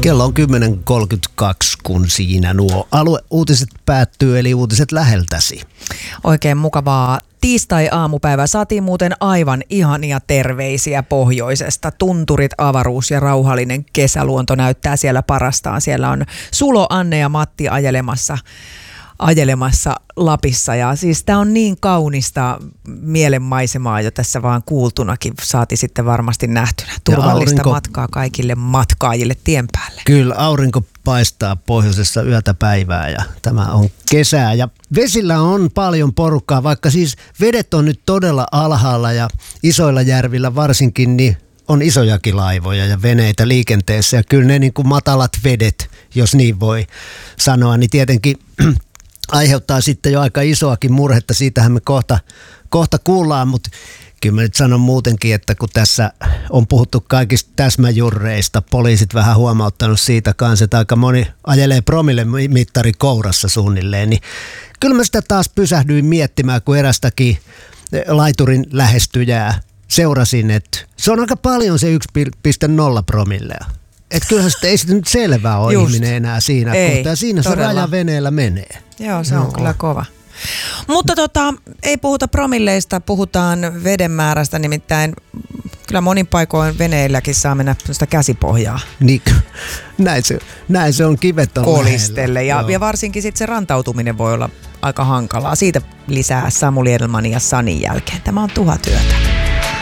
Kello on 10.32, kun siinä nuo alueuutiset päättyy, eli uutiset läheltäsi. Oikein mukavaa tiistai-aamupäivää. Saatiin muuten aivan ihania terveisiä pohjoisesta. Tunturit, avaruus ja rauhallinen kesäluonto näyttää siellä parastaan. Siellä on Sulo, Anne ja Matti ajelemassa Lapissa. Ja siis tää on niin kaunista mielenmaisemaa jo tässä vaan kuultunakin. Saati sitten varmasti nähtynä. Turvallista matkaa kaikille matkaajille tien päälle. Kyllä, aurinko paistaa pohjoisessa yötä päivää ja tämä on kesää. Ja vesillä on paljon porukkaa, vaikka siis vedet on nyt todella alhaalla ja isoilla järvillä varsinkin, niin on isojakin laivoja ja veneitä liikenteessä. Ja kyllä ne niin kuin matalat vedet, jos niin voi sanoa, niin tietenkin aiheuttaa sitten jo aika isoakin murhetta. Siitähän me kohta kuullaan, mutta kyllä mä nyt sanon muutenkin, että kun tässä on puhuttu kaikista täsmäjurreista, poliisit vähän huomauttanut siitä kanssa, että aika moni ajelee promille mittari kourassa suunnilleen, niin kyllä mä sitä taas pysähdyin miettimään, kun erästäkin laiturin lähestyjää seurasin, että se on aika paljon se 1,0 promillea. Että kyllähän sitä ei sitten nyt selvää ole ihminen enää siinä kohtaa. Ja siinä todella. Se raja veneellä menee. Joo, se on kyllä kova. Mutta ei puhuta promilleista, puhutaan veden määrästä, nimittäin kyllä monin paikoin veneilläkin saa mennä sellaista käsipohjaa. Niin, näin se on, kivet on kolistelle ja varsinkin sitten se rantautuminen voi olla aika hankalaa. Siitä lisää Samuli Edelmanin ja Sanin jälkeen. Tämä on Tuhat yötä.